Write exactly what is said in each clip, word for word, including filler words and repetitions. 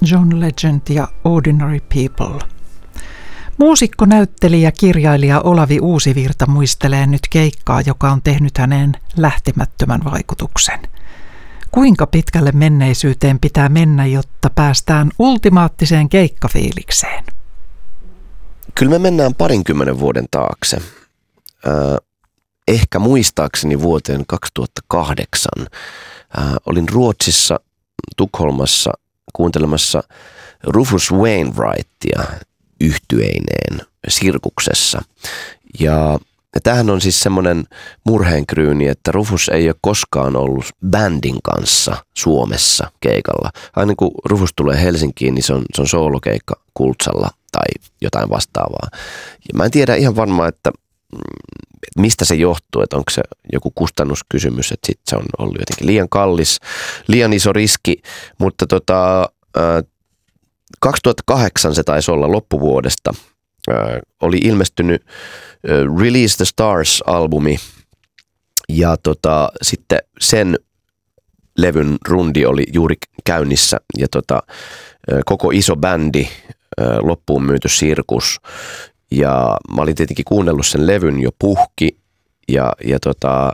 John Legend ja Ordinary People. Muusikko, näyttelijä, kirjailija Olavi Uusivirta muistelee nyt keikkaa, joka on tehnyt häneen lähtemättömän vaikutuksen. Kuinka pitkälle menneisyyteen pitää mennä, jotta päästään ultimaattiseen keikkafiilikseen? Kyllä me mennään parinkymmenen vuoden taakse. Äh, ehkä muistaakseni vuoteen kaksituhattakahdeksan. Äh, olin Ruotsissa, Tukholmassa kuuntelemassa Rufus Wainwrightia yhtyeineen sirkuksessa. Ja tämähän on siis semmoinen murheenkryyni, että Rufus ei ole koskaan ollut bändin kanssa Suomessa keikalla. Aina kun Rufus tulee Helsinkiin, niin se on, se on soolokeikka Kultsalla tai jotain vastaavaa. Ja mä en tiedä ihan varmaan, että mistä se johtuu, että onko se joku kustannuskysymys, että sitten se on ollut jotenkin liian kallis, liian iso riski, mutta tota, kaksituhattakahdeksan se taisi olla loppuvuodesta, oli ilmestynyt Release the Stars-albumi ja tota, sitten sen levyn rundi oli juuri käynnissä ja tota, koko iso bändi, loppuun myyty sirkus. Ja mä olin tietenkin kuunnellut sen levyn jo puhki ja, ja tota,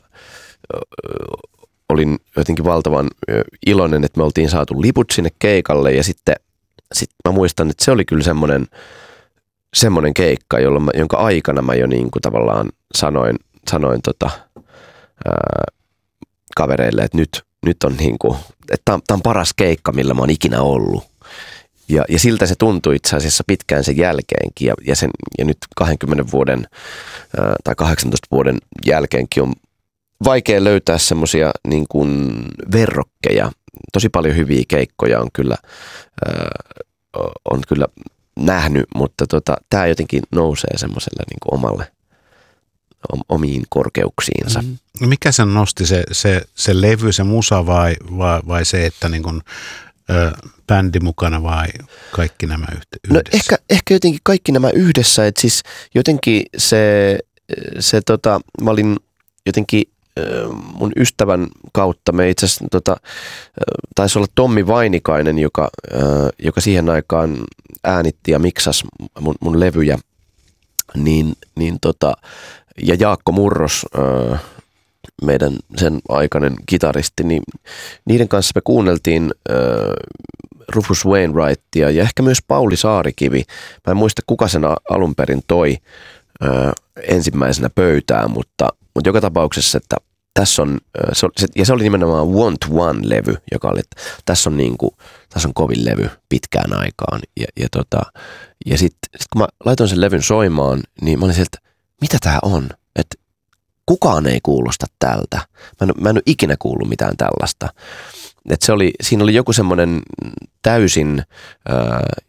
olin jotenkin valtavan iloinen, että me oltiin saatu liput sinne keikalle ja sitten sit mä muistan, että se oli kyllä semmoinen, semmoinen keikka, jolloin mä, jonka aikana mä jo niin kuin tavallaan sanoin, sanoin tota, ää, kavereille, että nyt, nyt on niin kuin, että tää, tää on paras keikka, millä mä oon ikinä ollut. Ja, ja siltä se tuntui itse asiassa pitkään sen jälkeenkin ja, ja, sen, ja nyt kahdenkymmenen vuoden ää, tai kahdeksantoista vuoden jälkeenkin on vaikea löytää semmoisia niin kuin verrokkeja. Tosi paljon hyviä keikkoja on kyllä, ää, on kyllä nähnyt, mutta tota, tämä jotenkin nousee semmoiselle niin kuin omalle, omiin korkeuksiinsa. Mm. Mikä sen nosti, se, se, se levy, se musa vai, vai, vai se, että niin kuin Ö, bändi mukana vai kaikki nämä yhdessä? No ehkä, ehkä jotenkin kaikki nämä yhdessä, että siis jotenkin se, se tota, mä olin jotenkin mun ystävän kautta, me itse asiassa tota, taisi olla Tommi Vainikainen, joka, joka siihen aikaan äänitti ja miksasi mun, mun levyjä, niin, niin tota, ja Jaakko Murros, meidän sen aikainen kitaristi, niin niiden kanssa me kuunneltiin äh, Rufus Wainwrightia ja ehkä myös Pauli Saarikivi. Mä en muista, kuka sen alun perin toi äh, ensimmäisenä pöytään, mutta, mutta joka tapauksessa, että tässä on, äh, se, ja se oli nimenomaan Want One-levy, joka oli, että tässä on, niin kuin, tässä on kovin levy pitkään aikaan. Ja, ja, tota, ja sitten sit kun mä laitoin sen levyn soimaan, niin mä olin sieltä, mitä tää on? Että kukaan ei kuulosta tältä. Mä en, mä en ole ikinä kuullut mitään tällaista. Et se oli, siinä oli joku semmoinen täysin äh,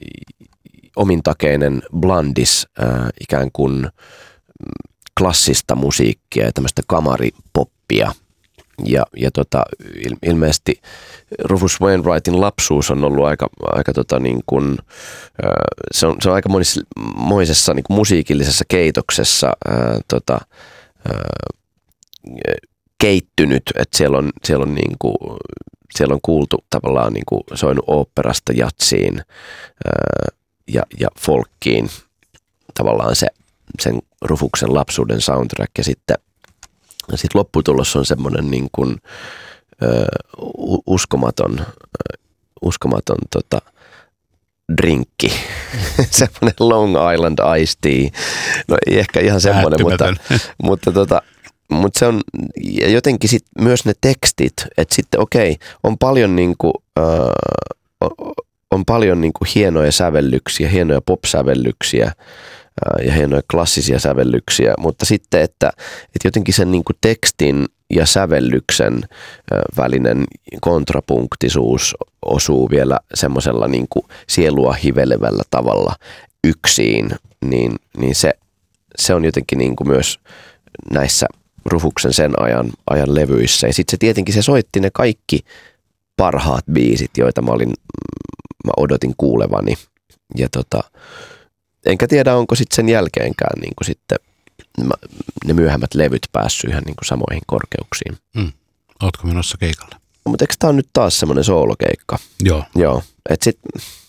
omintakeinen blandis äh, ikään kuin klassista musiikkia ja tämmöistä kamaripoppia. Ja, ja tota, ilmeisesti Rufus Wainwrightin lapsuus on ollut aika, aika tota niin kuin, äh, se, on, se on aika moisessa niin kuin musiikillisessa keitoksessa äh, tota, keittynyt, että siellä on, siellä on, niin kuin, siellä on kuultu tavallaan niin kuin soinut oopperasta jatsiin ja, ja folkkiin tavallaan se, sen Rufuksen lapsuuden soundtrack ja sitten sit lopputulos on semmoinen niin kuin, uh, uskomaton, uh, uskomaton tota, drinkki, semmoinen Long Island Iced Tea. No ei ehkä ihan semmoinen, mutta, mutta, tota, mutta se on ja jotenkin sit myös ne tekstit, että sitten okei, on paljon niinku, äh, on paljon niinku hienoja sävellyksiä, hienoja pop-sävellyksiä äh, ja hienoja klassisia sävellyksiä, mutta sitten, että, että jotenkin sen niinku tekstin ja sävellyksen äh, välinen kontrapunktisuus osuu vielä semmoisella niinku sielua hivelevällä tavalla yksin, niin, niin se, se on jotenkin niinku myös näissä Rufuksen sen ajan, ajan levyissä. Ja sitten se tietenkin se soitti ne kaikki parhaat biisit, joita mä, olin, mä odotin kuulevani. Ja tota, enkä tiedä, onko sitten sen jälkeenkään niin kuin sitten mä, ne myöhemmät levyt päässyt ihan niin kuin samoihin korkeuksiin. Mm. Ootko menossa keikalle? No, mutta eikö tää on nyt taas semmoinen soolokeikka? Joo. Joo. Et sit,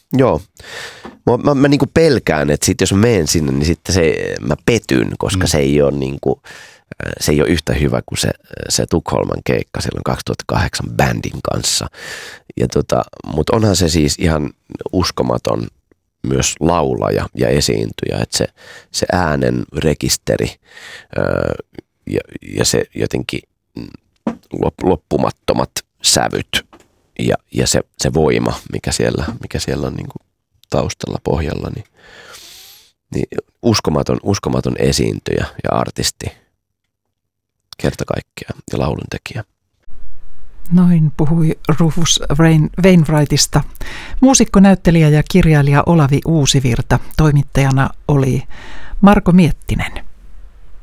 Joo. Mä, mä, mä niin kuin pelkään, että sit jos mä menen sinne, niin sitten se, mä petyn, koska mm. se ei ole niin kuin, se ei ole yhtä hyvä kuin se, se Tukholman keikka silloin kaksituhattakahdeksan bändin kanssa. Ja tota, mutta onhan se siis ihan uskomaton myös laulaja ja esiintyjä, että se, se äänen rekisteri ää, ja, ja se jotenkin loppumattomat sävyt ja, ja se, se voima, mikä siellä, mikä siellä on niin kuin taustalla pohjalla, niin, niin uskomaton, uskomaton esiintyjä ja artisti kerta kaikkiaan ja lauluntekijä. Noin puhui Rufus Wainwrightista. Muusikko, näyttelijä ja kirjailija Olavi Uusivirta. Toimittajana oli Marko Miettinen.